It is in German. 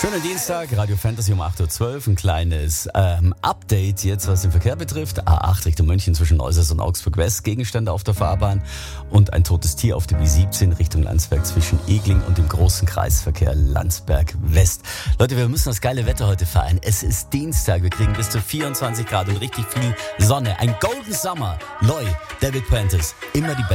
Schönen Dienstag, Radio Fantasy um 8.12 Uhr. Ein kleines Update jetzt, was den Verkehr betrifft. A8 Richtung München zwischen Neuss und Augsburg West. Gegenstände auf der Fahrbahn und ein totes Tier auf der B17 Richtung Landsberg zwischen Egling und dem großen Kreisverkehr Landsberg West. Leute, wir müssen das geile Wetter heute feiern. Es ist Dienstag, wir kriegen bis zu 24 Grad und richtig viel Sonne. Ein Golden Summer. Loy, David Prentice, immer die